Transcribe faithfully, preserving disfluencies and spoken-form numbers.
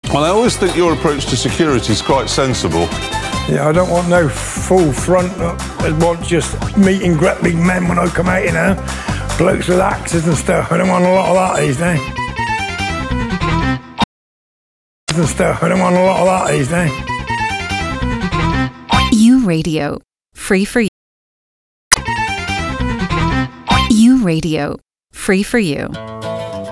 Well, I always think your approach to security is quite sensible. Yeah, I don't want no full front. I want just meeting great big men when I come out, you know. Blokes with axes and stuff. I don't want a lot of that these days. And stuff. I don't want a lot of that these days. U Radio. Free for you. U Radio. Free for you.